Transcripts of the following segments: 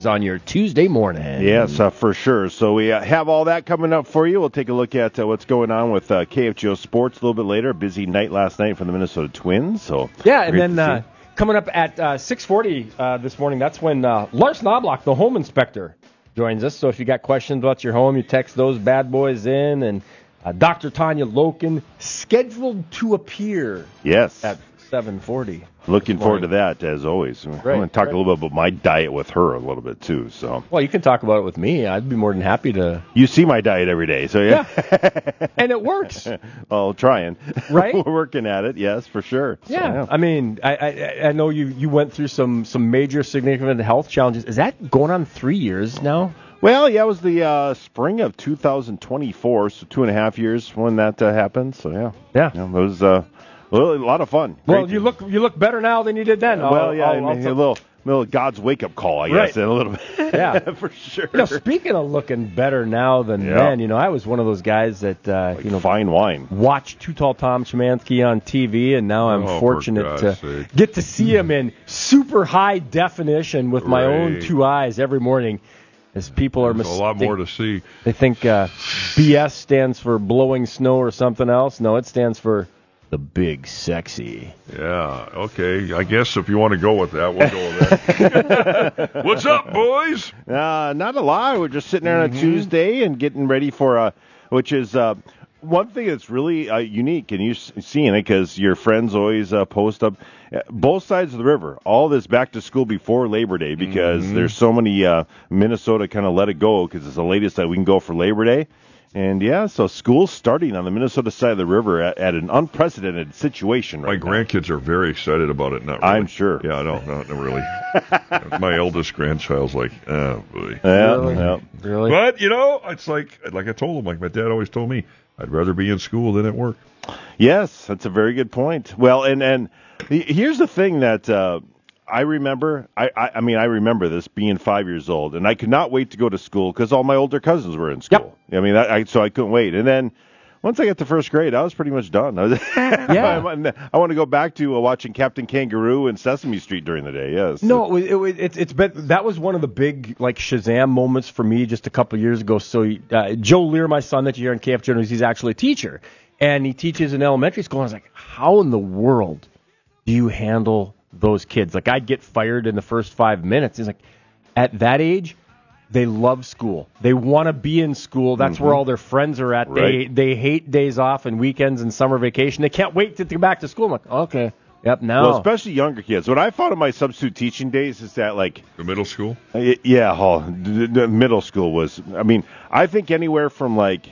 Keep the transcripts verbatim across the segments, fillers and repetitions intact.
on your Tuesday morning. Yes, uh, for sure. So we uh, have all that coming up for you. We'll take a look at uh, what's going on with uh, K F G O Sports a little bit later. A busy night last night for the Minnesota Twins. So yeah, and then uh, coming up at uh, six forty uh, this morning, that's when uh, Lars Knobloch, the home inspector, joins us. So if you got questions about your home, you text those bad boys in. And uh, Doctor Tanya Loken, scheduled to appear yes. at seven forty. Looking forward to that, as always. Right, I'm going to talk right. a little bit about my diet with her a little bit, too. So, well, you can talk about it with me. I'd be more than happy to. You see my diet every day, so yeah. yeah. And it works. Well, trying. Right? We're working at it, yes, for sure. Yeah. So, yeah. I mean, I, I I know you, you went through some, some major significant health challenges. Is that going on three years now? Well, yeah, it was the uh, spring of two thousand twenty-four, so two and a half years when that uh, happened. So, yeah. Yeah. yeah it was uh, a lot of fun. Well, Great you to... look you look better now than you did then. Well, I'll, yeah, I'll, I mean, I'll a little, little God's wake-up call, I guess, right. a little bit. Yeah, for sure. You know, speaking of looking better now than yeah. then, you know, I was one of those guys that, uh, like you know, fine wine. Watched Too Tall Tom Szymanski on T V, and now I'm oh, fortunate to sake. get to see him in super high definition with my right. own two eyes every morning. As people are There's mis- a lot they, more to see. They think uh, B S stands for blowing snow or something else. No, it stands for the big sexy. Yeah, okay. I guess if you want to go with that, we'll go with that. What's up, boys? Uh, not a lot. We're just sitting there Mm-hmm. on a Tuesday and getting ready for a, which is uh, one thing that's really uh, unique, and you're seeing it because your friends always uh, post up uh, both sides of the river. All this back to school before Labor Day because Mm-hmm. there's so many uh, Minnesota kind of let it go because it's the latest that we can go for Labor Day. And, yeah, so school's starting on the Minnesota side of the river at, at an unprecedented situation right My now. grandkids are very excited about it. Not really. I'm sure. Yeah, no, not, not really. My eldest grandchild's like, oh, boy. Yeah, Really? yeah. Really? But, you know, it's like, like I told him, like my dad always told me, I'd rather be in school than at work. Yes, that's a very good point. Well, and, and the, here's the thing that uh, I remember. I, I, I mean, I remember this being five years old, and I could not wait to go to school because all my older cousins were in school. Yep. I mean, I, I, so I couldn't wait. And then once I got to first grade, I was pretty much done. I, was, Yeah. I, I want to go back to uh, watching Captain Kangaroo and Sesame Street during the day. Yes. No, it was, it was, it's it's been, that was one of the big like Shazam moments for me just a couple of years ago. So uh, Joe Lear, my son that you hear on K F G O, he's actually a teacher, and he teaches in elementary school. And I was like, how in the world do you handle those kids? Like, I'd get fired in the first five minutes. He's like, at that age, they love school. They want to be in school. That's mm-hmm. where all their friends are at. Right. They they hate days off and weekends and summer vacation. They can't wait to get back to school. I'm like, okay, yep, now. Well, especially younger kids. What I found in my substitute teaching days is that, like, The middle school? uh, yeah, oh, the, the middle school was. I mean, I think anywhere from like.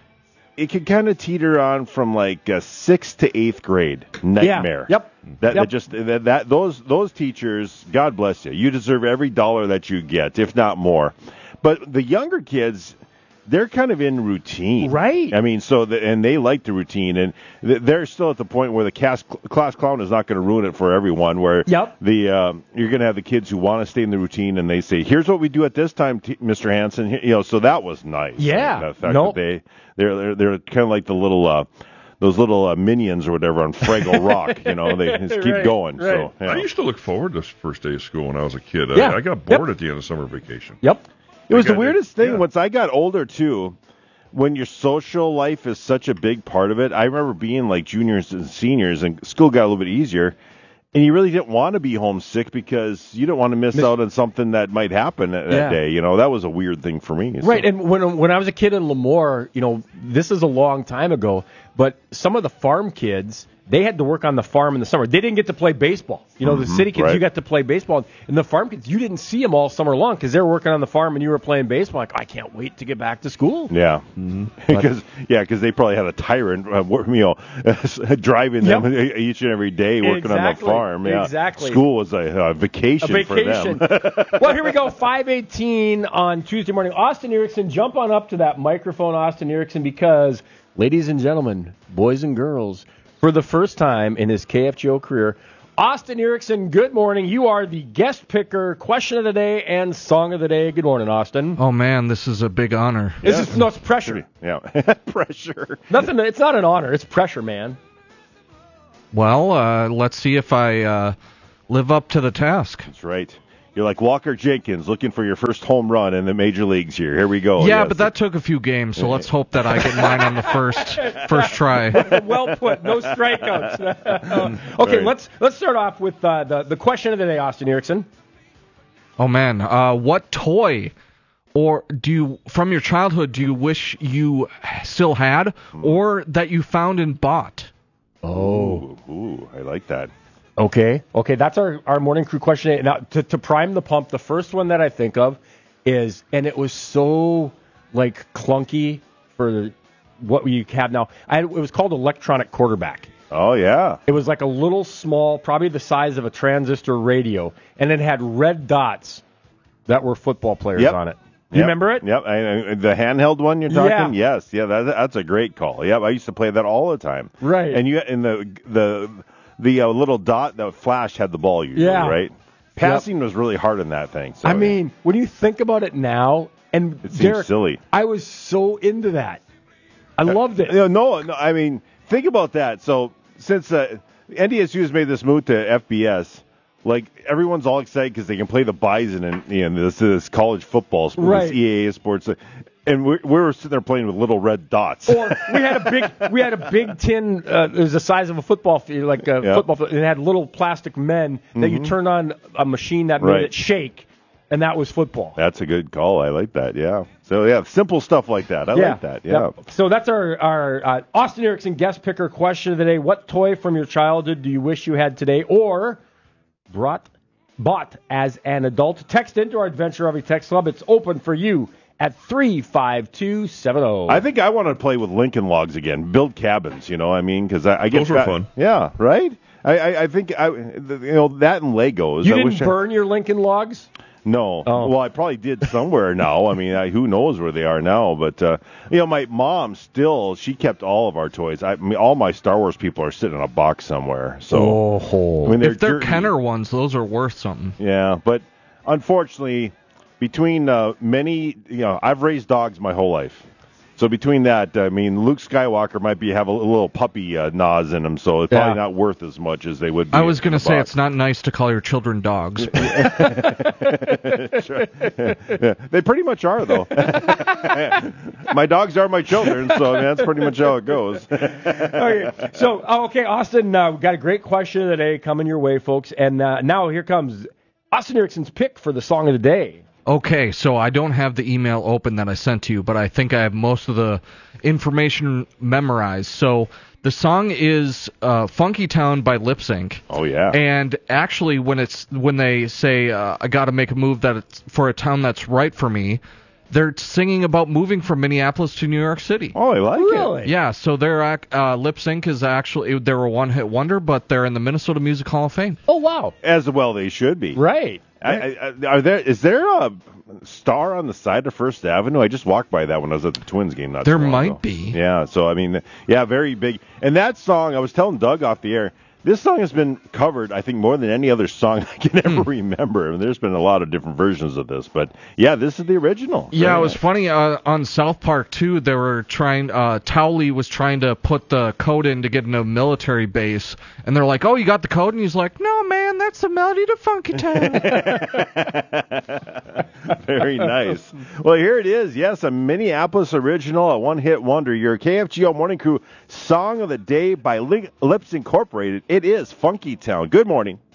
It could kind of teeter on from like uh, sixth to eighth grade. Nightmare. Yeah. Yep. That, yep. that just that, that those those teachers, God bless you. You deserve every dollar that you get, if not more. But the younger kids, they're kind of in routine, Right. I mean, so the, and they like the routine, and they're still at the point where the class, class clown is not going to ruin it for everyone. Where Yep. the um, you're going to have the kids who want to stay in the routine, and they say, "Here's what we do at this time, t- Mister Hansen." You know, so that was nice. Yeah. The fact Nope. that they they're they're, they're kind of like the little. Uh, Those little uh, minions or whatever on Fraggle Rock, you know, they just keep Right, going. right. So, yeah. I used to look forward to the first day of school when I was a kid. Yeah. I, I got bored Yep. at the end of summer vacation. Yep. It was I got the weirdest it. thing. Yeah. Once I got older, too, when your social life is such a big part of it, I remember being like juniors and seniors, and school got a little bit easier, and you really didn't want to be homesick because you didn't want to miss, miss out on something that might happen that, Yeah. that day. You know, that was a weird thing for me. So. Right, and when when I was a kid in Lemoore, you know, this is a long time ago, but some of the farm kids, they had to work on the farm in the summer. They didn't get to play baseball. You know, the city kids, right. you got to play baseball. And the farm kids, you didn't see them all summer long because they were working on the farm and you were playing baseball. Like, I can't wait to get back to school. Yeah, because yeah, because they probably had a tyrant, uh, wor- you know, driving them Yep. each and every day working Exactly. on the farm. Yeah. Exactly. School was a, a vacation, A vacation. for them. Well, here we go. five eighteen on Tuesday morning. Austin Erickson, jump on up to that microphone, Austin Erickson, because, ladies and gentlemen, boys and girls, for the first time in his K F G O career, Austin Erickson, good morning. You are the guest picker, question of the day, and song of the day. Good morning, Austin. Oh, man, this is a big honor. This is, no, it's pressure. Yeah, pressure. Nothing. It's not an honor. It's pressure, man. Well, uh, let's see if I uh, live up to the task. That's right. You're like Walker Jenkins looking for your first home run in the major leagues here. Here we go. Yeah, Yes. but that took a few games, so let's hope that I get mine on the first first try. Well put. No strikeouts. Okay, Right. let's let's start off with uh, the the question of the day, Austin Erickson. Oh man, uh, what toy or do you from your childhood do you wish you still had or that you found and bought? Oh, ooh, I like that. Okay. Okay, that's our, our morning crew question. Now, to, to prime the pump, the first one that I think of is, and it was so, like, clunky for what we have now. I, it was called electronic quarterback. Oh, yeah. It was like a little small, probably the size of a transistor radio, and it had red dots that were football players Yep. on it. You Yep. remember it? Yep. I, I, the handheld one you're talking? Yeah. Yes. Yeah, that, that's a great call. Yep, I used to play that all the time. Right. And you and the the the uh, little dot that flashed had the ball usually, Yeah. right? Passing was really hard on that thing. So I mean, when you think about it now, and it seems Derek, silly. I was so into that. I loved it. No, no, no, I mean, think about that. So since uh, N D S U has made this move to F B S, like everyone's all excited because they can play the Bison and you know this, this college football, Right. this E A A sports, and we, we were sitting there playing with little red dots. Or we had a big, we had a big tin. Uh, it was the size of a football field, like a Yep. football field, and it had little plastic men that you turned on a machine that made Right. it shake, and that was football. That's a good call. I like that. Yeah. So yeah, simple stuff like that. I like that. Yeah. So that's our our uh, Austin Erickson guest picker question of the day. What toy from your childhood do you wish you had today, or brought bought as an adult? Text into our Adventure Every Text Club. It's open for you at three five two seven zero. I think I want to play with Lincoln Logs again, build cabins. You know, what I mean, because I, I get Those were fa- fun. Yeah, right. I, I, I think I, you know, that and Legos. You I didn't wish I- burn your Lincoln Logs? No. Oh. Well, I probably did somewhere now. I mean, I, who knows where they are now? But uh, you know, my mom still she kept all of our toys. I, I mean, all my Star Wars people are sitting in a box somewhere. So Oh. I mean, If they're jer- Kenner ones, those are worth something. Yeah, but unfortunately, between uh, many, you know, I've raised dogs my whole life. So between that, I mean, Luke Skywalker might be have a little puppy uh, nose in him, so it's Yeah. probably not worth as much as they would be. I was going to say it's not nice to call your children dogs. Yeah, they pretty much are, though. My dogs are my children, so I mean, that's pretty much how it goes. Okay, so oh, okay, Austin, uh, we've got a great question of the day coming your way, folks. And uh, now here comes Austin Erickson's pick for the song of the day. Okay, so I don't have the email open that I sent to you, but I think I have most of the information memorized. So the song is uh, "Funky Town" by Lip Sync. Oh yeah. And actually, when it's when they say uh, I got to make a move that it's for a town that's right for me, they're singing about moving from Minneapolis to New York City. Oh, I like Really? it. Yeah, so their ac- uh, Lip Sync is actually they're a one-hit wonder, but they're in the Minnesota Music Hall of Fame. Oh, wow. As well, they should be. Right. I, I, I- are there? Is there a star on the side of First Avenue? I just walked by that when I was at the Twins game. Not There so long might ago. be. Yeah. So I mean, yeah, very big. And that song, I was telling Doug off the air. This song has been covered, I think, more than any other song I can ever Hmm. remember. I mean, there's been a lot of different versions of this, but yeah, this is the original. Yeah, Very it was nice. funny uh, on South Park too. They were trying. Uh, Towley was trying to put the code in to get into a military base, and they're like, "Oh, you got the code?" And he's like, "No, man, that's the melody to Funky Town." Very nice. Well, here it is. Yes, a Minneapolis original, a one-hit wonder. Your K F G O Morning Crew Song of the Day by Li- Lips Incorporated. It is Funky Town. Good morning.